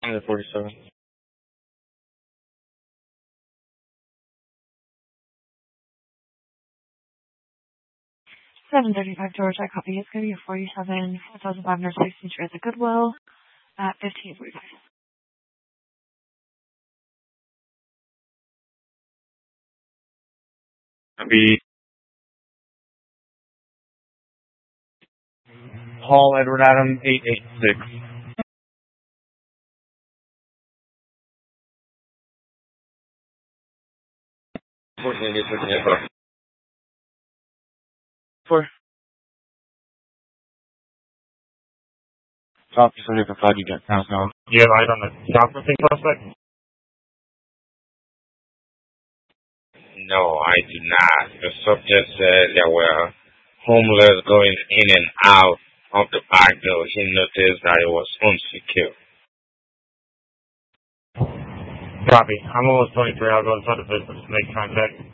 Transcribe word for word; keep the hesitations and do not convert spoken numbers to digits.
I'm at forty-seven. seven thirty-five George, I copy. It's going to be a forty-seven, four thousand five hundred sixty at the Goodwill at fifteen forty-five. I'll be Paul Edward Adam, eight eight six. fourteen, fourteen, four. Top seventy for five, you got counts now. Do you have eyes on the conferencing prospect? No, I do not. The subject said there were homeless going in and out of the back door. He noticed that it was unsecure. Copy. I'm almost twenty-three. I'll go inside the business to make contact.